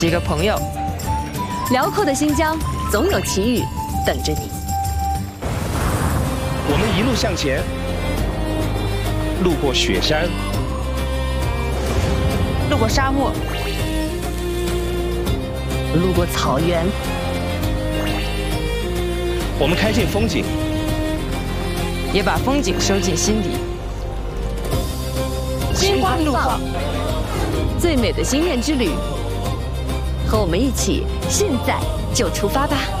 几个朋友。 辽阔的新疆总有奇遇等着你。 我们一路向前，路过雪山， 路过沙漠， 路过草原， 我们开进风景， 也把风景收进心底。 心花怒放，最美的心愿之旅，和我们一起，现在就出发吧！